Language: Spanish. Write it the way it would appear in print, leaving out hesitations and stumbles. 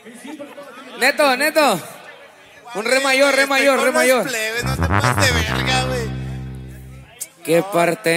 Neto, Neto. Un re mayor, re mayor, re mayor. Plebe, no te pases de verga, güey. ¿Qué parte?